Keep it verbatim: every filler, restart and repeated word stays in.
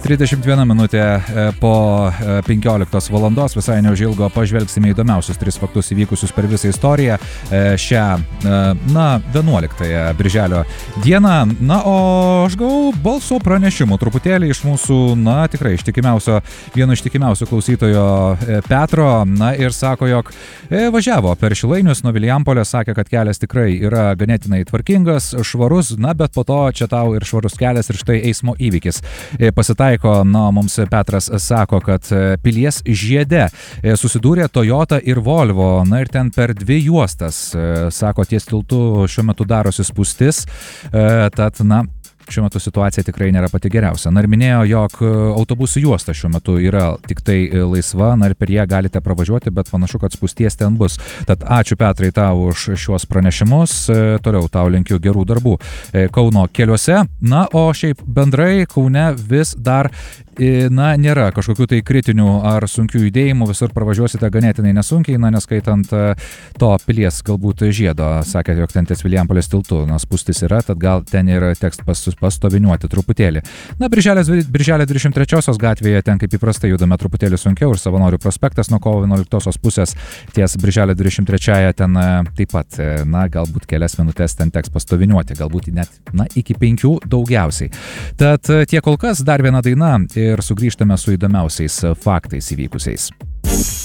trisdešimt viena minutė po penkioliktos valandos, visai neužilgo pažvelgsime įdomiausius tris faktus įvykusius per visą istoriją šią, na, vienuoliktąją birželio dieną. Na, o aš gavau balso pranešimų truputėlį iš mūsų, na, tikrai ištikimiausio, vieno ištikimiausio klausytojo Petro, na, ir sako, jog važiavo per Šilainius nuo Vilijampolės, sakė, kad kelias tikrai yra ganėtinai tvarkingas, švarus, na, bet po to čia tau ir švarus kelias ir štai eismo įvykis pasitaiko. Na, mums Petras sako, kad Pilies žiede susidūrė Toyota ir Volvo, na ir ten per dvi juostas, sako, ties tiltu šiuo metu darosi spūstis, tad, na, šiuo metu situacija tikrai nėra pati geriausia. Na ir minėjo, jog autobusų juosta šiuo metu yra tik tai laisva, na ir per ją galite pravažiuoti, bet panašu, kad spūsties ten bus. Tad ačiū Petrai tau už šiuos pranešimus, toliau tau linkiu gerų darbų Kauno keliuose. Na, o šiaip bendrai Kaune vis dar, na, nėra kažkokių tai kritinių ar sunkių judėjimų, visur pravažiuosite ganėtinai nesunkiai, na, neskaitant to Pilies galbūt žiedo, sakė, jog ten ties Vilijampolės tiltu, na, spūstis yra, tad gal ten ir teks pas pastoviniuoti truputėlį. Na, birželio dvidešimt trečiosios gatvėje ten kaip įprastai judame truputėlį sunkiau ir Savanorių prospektas nuo kovo vienuoliktosios pusės ties birželio dvidešimt trečiąją ten taip pat, na, galbūt kelias minutės ten teks pastoviniuoti, galbūt net, na, iki penkių daugiausiai. Tad tiek kol kas, dar viena daina ir sugrįžtame su įdomiausiais faktais įvykusiais.